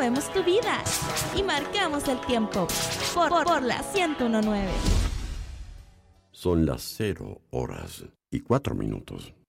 movemos tu vida y marcamos el tiempo por la 101.9. Son las 0:04.